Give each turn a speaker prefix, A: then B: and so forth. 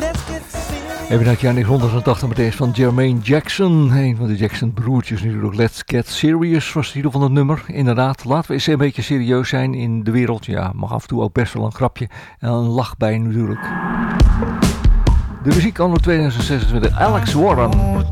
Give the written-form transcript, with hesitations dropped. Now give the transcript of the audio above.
A: Even uit jaar 1980 met deze van Jermaine Jackson. Een van de Jackson broertjes natuurlijk. Let's Get Serious was de titel van het nummer. Inderdaad, laten we eens een beetje serieus zijn in de wereld. Ja, mag af en toe ook best wel een grapje en een lach bij natuurlijk. De muziek anno 2026, Alex Warren.